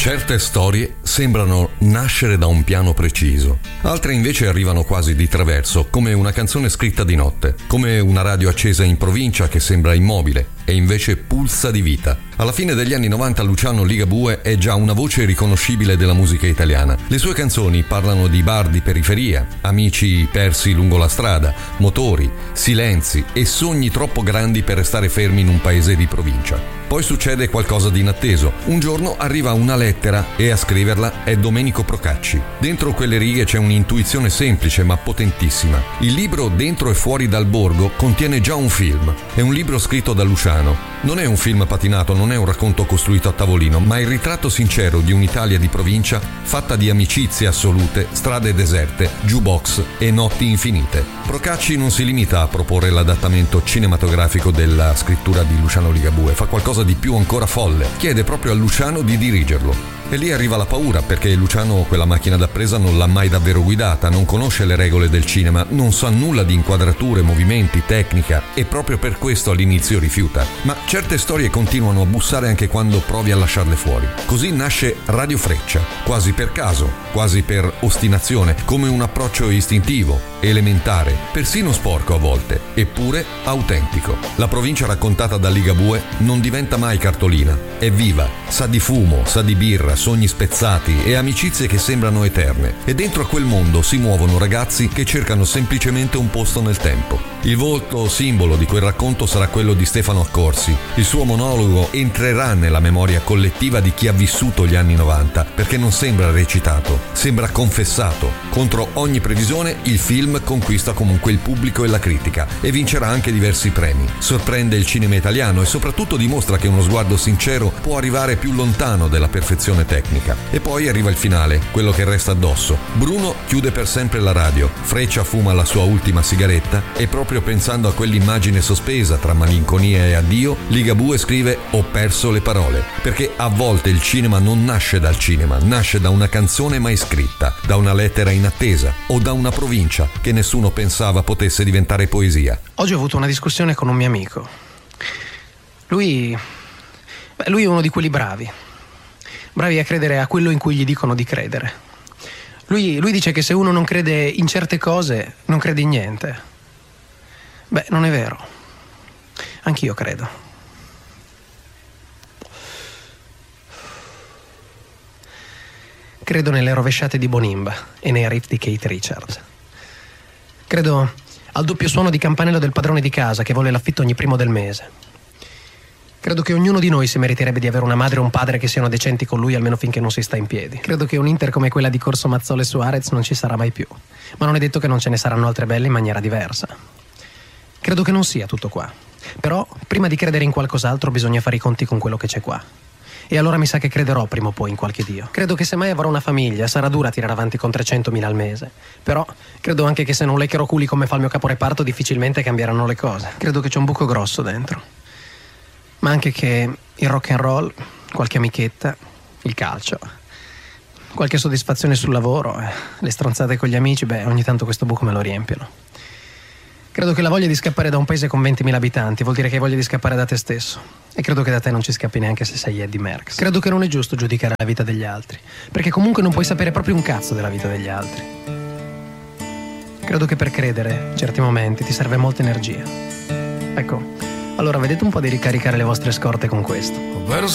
Certe storie sembrano nascere da un piano preciso, altre invece arrivano quasi di traverso, come una canzone scritta di notte, come una radio accesa in provincia che sembra immobile e invece pulsa di vita. Alla fine degli anni 90 Luciano Ligabue è già una voce riconoscibile della musica italiana. Le sue canzoni parlano di bar di periferia, amici persi lungo la strada, motori, silenzi e sogni troppo grandi per restare fermi in un paese di provincia. Poi succede qualcosa di inatteso. Un giorno arriva una lettera e a scriverla è Domenico Procacci. Dentro quelle righe c'è un'intuizione semplice ma potentissima. Il libro Dentro e fuori dal borgo contiene già un film. È un libro scritto da Luciano. Non è un film patinato, non è un racconto costruito a tavolino, ma il ritratto sincero di un'Italia di provincia fatta di amicizie assolute, strade deserte, jukebox e notti infinite. Procacci non si limita a proporre l'adattamento cinematografico della scrittura di Luciano Ligabue, fa qualcosa di più ancora folle. Chiede proprio a Luciano di dirigerlo. E lì arriva la paura, perché Luciano quella macchina da presa non l'ha mai davvero guidata, non conosce le regole del cinema, non sa nulla di inquadrature, movimenti, tecnica e proprio per questo all'inizio rifiuta. Ma certe storie continuano a bussare anche quando provi a lasciarle fuori. Così nasce Radio Freccia, quasi per caso, quasi per ostinazione, come un approccio istintivo, elementare, persino sporco a volte, eppure autentico. La provincia raccontata da Ligabue non diventa mai cartolina, è viva, sa di fumo, sa di birra, sogni spezzati e amicizie che sembrano eterne. E dentro a quel mondo si muovono ragazzi che cercano semplicemente un posto nel tempo. Il volto simbolo di quel racconto sarà quello di Stefano Accorsi. Il suo monologo entrerà nella memoria collettiva di chi ha vissuto gli anni 90, perché non sembra recitato, sembra confessato. Contro ogni previsione, il film conquista comunque il pubblico e la critica e vincerà anche diversi premi. Sorprende il cinema italiano e soprattutto dimostra che uno sguardo sincero può arrivare più lontano della perfezione tecnica. E poi arriva il finale, quello che resta addosso. Bruno chiude per sempre la radio, Freccia fuma la sua ultima sigaretta e proprio pensando a quell'immagine sospesa tra malinconia e addio, Ligabue scrive "Ho perso le parole", perché a volte il cinema non nasce dal cinema, nasce da una canzone mai scritta, da una lettera in attesa o da una provincia che nessuno pensava potesse diventare poesia. Oggi ho avuto una discussione con un mio amico. Lui è uno di quelli bravi a credere a quello in cui gli dicono di credere. Lui dice che se uno non crede in certe cose, non crede in niente. Beh, non è vero. Anch'io credo. Credo nelle rovesciate di Bonimba e nei riff di Keith Richards. Credo al doppio suono di campanello del padrone di casa che vuole l'affitto ogni primo del mese. Credo che ognuno di noi si meriterebbe di avere una madre o un padre che siano decenti con lui almeno finché non si sta in piedi. Credo che un Inter come quella di Corso Mazzole Suarez non ci sarà mai più, ma non è detto che non ce ne saranno altre belle in maniera diversa. Credo che non sia tutto qua, però prima di credere in qualcos'altro bisogna fare i conti con quello che c'è qua. E allora mi sa che crederò prima o poi in qualche Dio. Credo che se mai avrò una famiglia sarà dura tirare avanti con 300.000 al mese, però credo anche che se non leccherò culi come fa il mio caporeparto difficilmente cambieranno le cose. Credo che c'è un buco grosso dentro, ma anche che il rock and roll, qualche amichetta, il calcio, qualche soddisfazione sul lavoro, le stronzate con gli amici, ogni tanto questo buco me lo riempiono. Credo che la voglia di scappare da un paese con 20.000 abitanti vuol dire che hai voglia di scappare da te stesso. E credo che da te non ci scappi neanche se sei Eddie Merckx. Credo che non è giusto giudicare la vita degli altri, perché comunque non puoi sapere proprio un cazzo della vita degli altri. Credo che per credere, in certi momenti, ti serve molta energia. Ecco, allora vedete un po' di ricaricare le vostre scorte con questo.